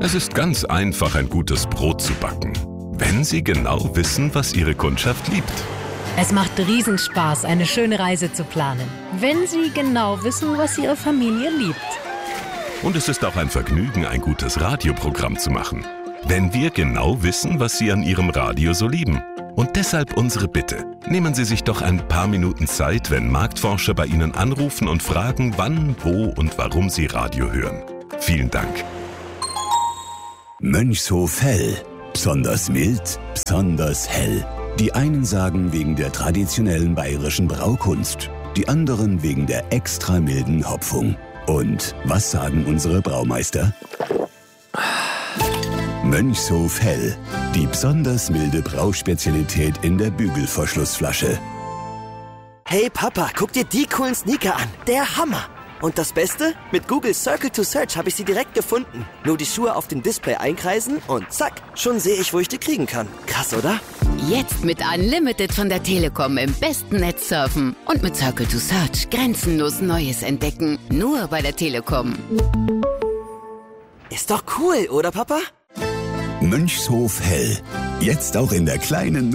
Es ist ganz einfach, ein gutes Brot zu backen, wenn Sie genau wissen, was Ihre Kundschaft liebt. Es macht Riesenspaß, eine schöne Reise zu planen, wenn Sie genau wissen, was Ihre Familie liebt. Und es ist auch ein Vergnügen, ein gutes Radioprogramm zu machen, wenn wir genau wissen, was Sie an Ihrem Radio so lieben. Und deshalb unsere Bitte. Nehmen Sie sich doch ein paar Minuten Zeit, wenn Marktforscher bei Ihnen anrufen und fragen, wann, wo und warum Sie Radio hören. Vielen Dank. Mönchshof Hell. Besonders mild, besonders hell. Die einen sagen wegen der traditionellen bayerischen Braukunst, die anderen wegen der extra milden Hopfung. Und was sagen unsere Braumeister? Mönchshof Hell. Die besonders milde Brauspezialität in der Bügelverschlussflasche. Hey Papa, guck dir die coolen Sneaker an. Der Hammer. Und das Beste? Mit Google Circle to Search habe ich sie direkt gefunden. Nur die Schuhe auf dem Display einkreisen und zack, schon sehe ich, wo ich die kriegen kann. Krass, oder? Jetzt mit Unlimited von der Telekom im besten Netz surfen. Und mit Circle to Search grenzenlos Neues entdecken. Nur bei der Telekom. Ist doch cool, oder Papa? Mönchshof Hell. Jetzt auch in der kleinen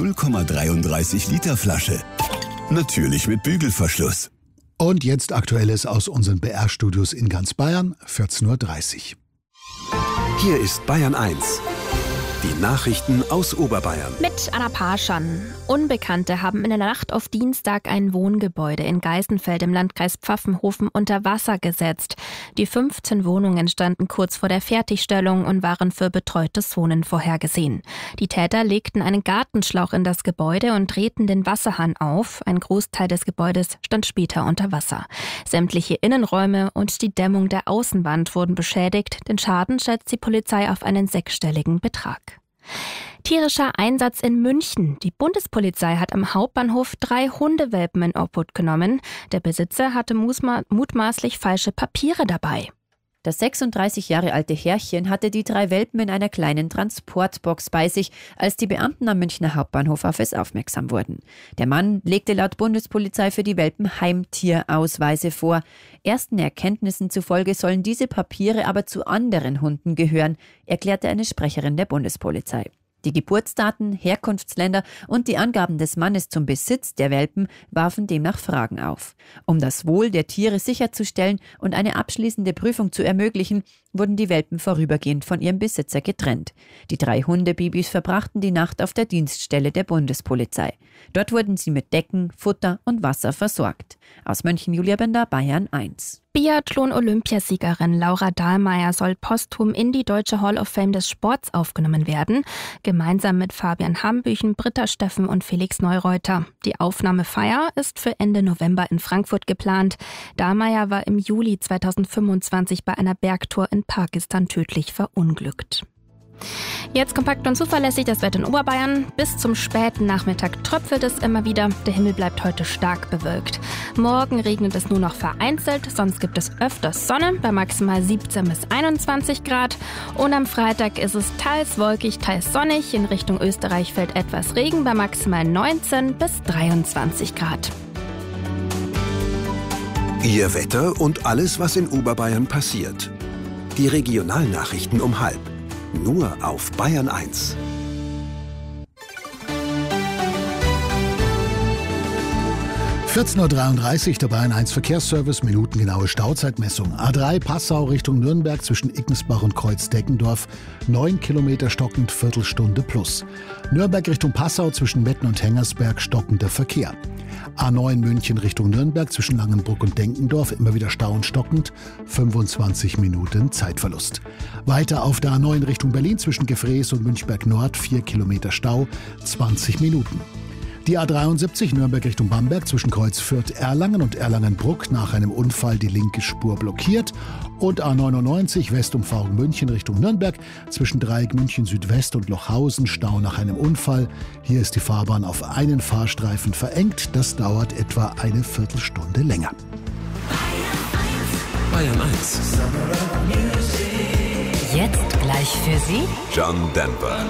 0,33 Liter Flasche. Natürlich mit Bügelverschluss. Und jetzt Aktuelles aus unseren BR-Studios in ganz Bayern, 14.30 Uhr. Hier ist Bayern 1. Die Nachrichten aus Oberbayern. Mit Anna Parschan. Unbekannte haben in der Nacht auf Dienstag ein Wohngebäude in Geißenfeld im Landkreis Pfaffenhofen unter Wasser gesetzt. Die 15 Wohnungen standen kurz vor der Fertigstellung und waren für betreutes Wohnen vorhergesehen. Die Täter legten einen Gartenschlauch in das Gebäude und drehten den Wasserhahn auf. Ein Großteil des Gebäudes stand später unter Wasser. Sämtliche Innenräume und die Dämmung der Außenwand wurden beschädigt. Den Schaden schätzt die Polizei auf einen 6-stelligen Betrag. Tierischer Einsatz in München. Die Bundespolizei hat am Hauptbahnhof 3 Hundewelpen in Obhut genommen. Der Besitzer hatte mutmaßlich falsche Papiere dabei. Das 36 Jahre alte Herrchen hatte die 3 Welpen in einer kleinen Transportbox bei sich, als die Beamten am Münchner Hauptbahnhof auf es aufmerksam wurden. Der Mann legte laut Bundespolizei für die Welpen Heimtierausweise vor. Ersten Erkenntnissen zufolge sollen diese Papiere aber zu anderen Hunden gehören, erklärte eine Sprecherin der Bundespolizei. Die Geburtsdaten, Herkunftsländer und die Angaben des Mannes zum Besitz der Welpen warfen demnach Fragen auf. Um das Wohl der Tiere sicherzustellen und eine abschließende Prüfung zu ermöglichen, wurden die Welpen vorübergehend von ihrem Besitzer getrennt. Die 3 Hundebabys verbrachten die Nacht auf der Dienststelle der Bundespolizei. Dort wurden sie mit Decken, Futter und Wasser versorgt. Aus München, Julia Bender, Bayern 1. Biathlon-Olympiasiegerin Laura Dahlmeier soll posthum in die Deutsche Hall of Fame des Sports aufgenommen werden, gemeinsam mit Fabian Hambüchen, Britta Steffen und Felix Neureuter. Die Aufnahmefeier ist für Ende November in Frankfurt geplant. Dahlmeier war im Juli 2025 bei einer Bergtour in Pakistan tödlich verunglückt. Jetzt kompakt und zuverlässig das Wetter in Oberbayern. Bis zum späten Nachmittag tröpfelt es immer wieder. Der Himmel bleibt heute stark bewölkt. Morgen regnet es nur noch vereinzelt, sonst gibt es öfters Sonne bei maximal 17 bis 21 Grad. Und am Freitag ist es teils wolkig, teils sonnig. In Richtung Österreich fällt etwas Regen bei maximal 19 bis 23 Grad. Ihr Wetter und alles, was in Oberbayern passiert. Die Regionalnachrichten um 12:30. Nur auf Bayern 1. (14:33 Uhr) der Bayern 1 Verkehrsservice, minutengenaue Stauzeitmessung. A3 Passau Richtung Nürnberg zwischen Iggensbach und Kreuzdeckendorf, 9 Kilometer stockend, Viertelstunde plus. Nürnberg Richtung Passau zwischen Metten und Hengersberg stockender Verkehr. A9 München Richtung Nürnberg zwischen Langenbruck und Denkendorf, immer wieder Stau und stockend, 25 Minuten Zeitverlust. Weiter auf der A9 Richtung Berlin zwischen Gefrees und Münchberg Nord, 4 Kilometer Stau, 20 Minuten. Die A73 Nürnberg Richtung Bamberg zwischen Kreuz Fürth-Erlangen und Erlangen-Bruck nach einem Unfall die linke Spur blockiert. Und A99 Westumfahrung München Richtung Nürnberg zwischen Dreieck München Südwest und Lochhausen Stau nach einem Unfall. Hier ist die Fahrbahn auf einen Fahrstreifen verengt. Das dauert etwa eine Viertelstunde länger. Bayern 1. Jetzt gleich für Sie John Denver.